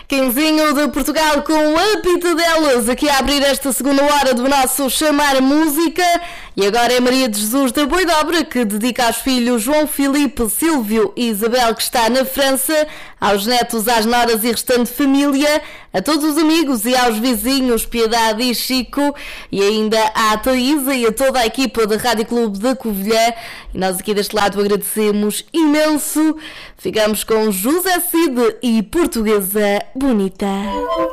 Quinzinho de Portugal com o apito delas, aqui a abrir esta segunda hora do nosso Chamar Música. E agora é Maria de Jesus da Boidobra, que dedica aos filhos João Filipe, Silvio e Isabel, que está na França, aos netos, às noras e restante família, a todos os amigos e aos vizinhos Piedade e Chico, e ainda à Thaísa e a toda a equipa da Rádio Clube da Covilhã. E nós aqui deste lado agradecemos imenso. Ficamos com José Cid e Portuguesa Bonita.